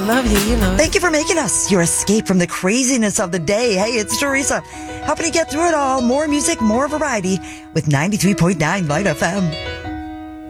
love you, you know. Thank you for making us your escape from the craziness of the day. Hey, it's Teresa, helping you get through it all. More music, more variety with 93.9 Light FM.